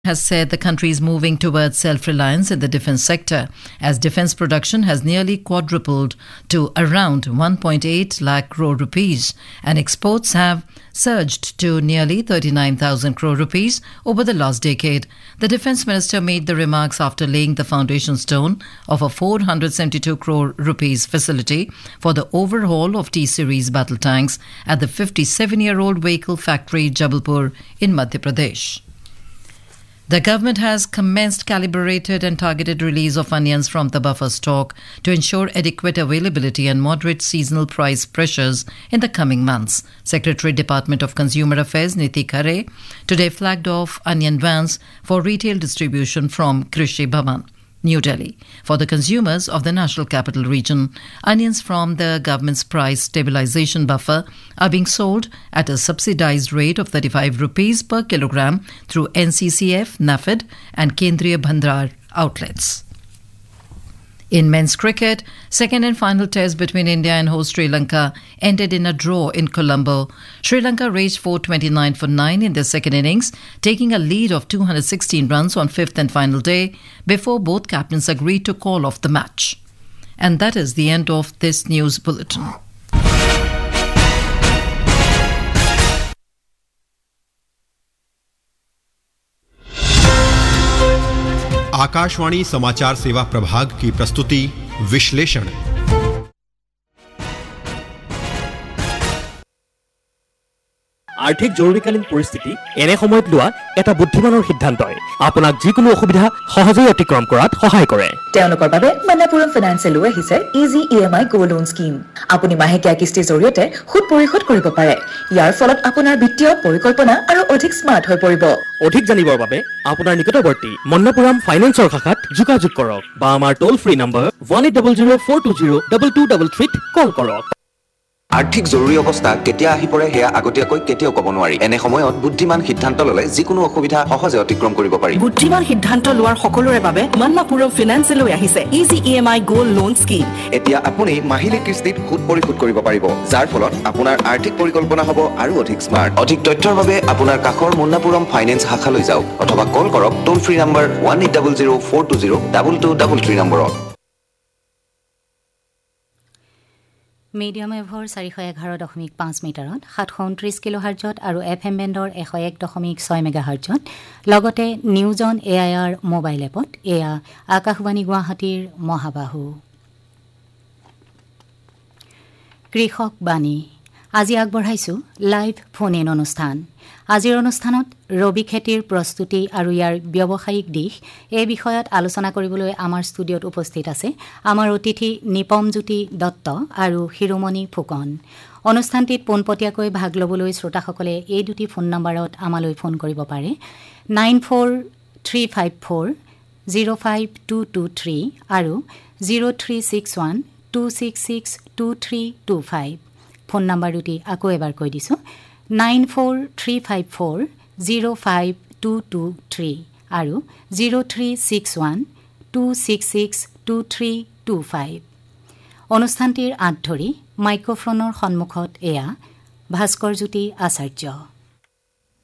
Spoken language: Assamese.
has said the country is moving towards self-reliance in the defense sector as defense production has nearly quadrupled to around 1.8 lakh crore rupees and exports have surged to nearly 39,000 crore rupees over the last decade. The defense minister made the remarks after laying the foundation stone of a 472 crore rupees facility for the overhaul of T-series battle tanks at the 57-year-old vehicle factory Jabalpur in Madhya Pradesh. The government has commenced calibrated and targeted release of onions from the buffer stock to ensure adequate availability and moderate seasonal price pressures in the coming months. Secretary Department of Consumer Affairs Niti Khare today flagged off onion vans for retail distribution from Krishi Bhavan, New Delhi. For the consumers of the National Capital Region, onions from the government's price stabilization buffer are being sold at a subsidized rate of 35 rupees per kilogram through NCCF, NAFED and Kendriya Bhandar outlets. In men's cricket, second and final test between India and host Sri Lanka ended in a draw in Colombo. Sri Lanka raced 429 for 9 in their second innings, taking a lead of 216 runs on fifth and final day before both captains agreed to call off the match. And that is the end of this news bulletin. Akashvani समाचार सेवा प्रभाग की प्रस्तुति विश्लेषण। आर्थिक जरुरीकालीन परिस्थिति एने সময়ত লোৱা এটা বুদ্ধিমানৰ সিদ্ধান্তই আপোনাক যিকোনো অসুবিধা সহজেই অতিক্ৰম কৰাত সহায় কৰে। তেওঁলোকৰ বাবে মন্নাপুৰম ফাইনেন্সে লৈ আহিছে ইজি ইএমআই গো লোন স্কিম। আপুনি মাহেকীয়া কিস্তিৰ জৰিয়তে সুদ পৰিশোধ কৰিব পাৰে। ইয়াৰ ফলত আপোনাৰ বিত্তীয় পৰিকল্পনা আৰু অধিক স্মাৰ্ট হৈ পৰিব। অধিক জানিবৰ বাবে আপোনাৰ নিকটৱৰ্তী মন্নাপুৰম ফাইনেন্সৰ শাখাত যোগাযোগ কৰক বা আমাৰ টোল ফ্ৰী নম্বৰ 1800420223 কল কৰক। আৰ্থিক জৰুৰী অৱস্থা কেতিয়া আহি পৰে হেয়া আগতীয়াকৈ কেতিয়াও ক'ব নোৱাৰি। এনে সময়ত বুদ্ধিমান সিদ্ধান্ত ল'লে যিকোনো অসুবিধা সহজে অতিক্ৰম কৰিব পাৰি। বুদ্ধিমান সিদ্ধান্ত লোৱাৰ সকলোৰে বাবে মন্নাপুৰম ফাইনেন্সে লৈ আহিছে easy EMI gold loan scheme. এতিয়া আপুনি মাহিলী কিস্তিত সুদ পৰিশোধ কৰিব পাৰিব, যাৰ ফলত আপোনাৰ আৰ্থিক পৰিকল্পনা হ'ব আৰু অধিক স্মাৰ্ট। অধিক তথ্যৰ বাবে আপোনাৰ কাষৰ মন্নাপুৰম ফাইনেন্স শাখালৈ যাওক অথবা কল কৰক টোল ফ্ৰী নম্বৰ 1800420223 নম্বৰত। মিডিয়াম ৱেভৰ 411.5 মিটাৰত 729 কিলোহাৰ্জত আৰু FM বেণ্ডৰ 101.6 মেগাহাৰ্জত লগতে নিউজ অন AIR মোবাইল এপত এয়া আকাশবাণী গুৱাহাটীৰ মহাবাহু। কৃষক বাণী আজি আগবঢ়াইছো লাইভ ফোন ইন অনুষ্ঠান। আজিৰ অনুষ্ঠানত ৰবি খেতিৰ প্ৰস্তুতি আৰু ইয়াৰ ব্যৱসায়িক দিশ এই বিষয়ত আলোচনা কৰিবলৈ আমাৰ ষ্টুডিঅ'ত উপস্থিত আছে আমাৰ অতিথি নিপমজ্যোতি দত্ত আৰু হিৰোমণি ফুকন। অনুষ্ঠানটিত পোনপটীয়াকৈ ভাগ ল'বলৈ শ্ৰোতাসকলে এই দুটি ফোন নম্বৰত আমালৈ ফোন কৰিব পাৰে 9434052223 আৰু 036126622325। ফোন নম্বৰ দুটি আকৌ এবাৰ কৈ দিছোঁ 9435405223 আৰু 036126622325। অনুষ্ঠানটিৰ আঁত ধৰি মাইক্ৰফোনৰ সন্মুখত এয়া ভাস্কৰজ্যোতি আচাৰ্য।